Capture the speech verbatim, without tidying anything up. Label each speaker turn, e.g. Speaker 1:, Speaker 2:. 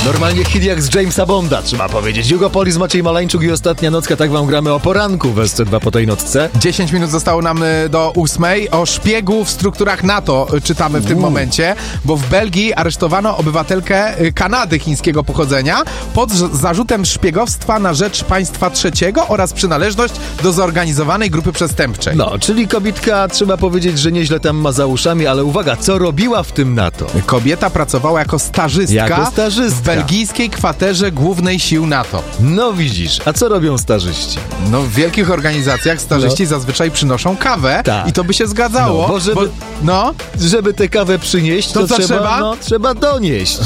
Speaker 1: Normalnie hit jak z Jamesa Bonda, trzeba powiedzieć. Hugo Polis, Maciej Malańczuk i Ostatnia Nocka. Tak wam gramy o poranku w S C dwa po tej nocce.
Speaker 2: dziesięć minut zostało nam y, do ósmej. O szpiegu w strukturach NATO y, czytamy w tym
Speaker 1: Uuu.
Speaker 2: momencie, bo w Belgii aresztowano obywatelkę y, Kanady chińskiego pochodzenia pod z- zarzutem szpiegostwa na rzecz państwa trzeciego oraz przynależność do zorganizowanej grupy przestępczej.
Speaker 1: No, czyli kobitka, trzeba powiedzieć, że nieźle tam ma za uszami, ale uwaga, co robiła w tym NATO?
Speaker 2: Kobieta pracowała jako stażystka,
Speaker 1: Jako stażystka.
Speaker 2: w belgijskiej kwaterze głównej sił NATO.
Speaker 1: No widzisz, a co robią stażyści?
Speaker 2: No w wielkich organizacjach stażyści
Speaker 1: No.
Speaker 2: zazwyczaj przynoszą kawę
Speaker 1: Tak.
Speaker 2: i to by się zgadzało.
Speaker 1: No, bo żeby-
Speaker 2: no,
Speaker 1: Żeby tę kawę przynieść, to,
Speaker 2: To co trzeba?
Speaker 1: No, trzeba donieść.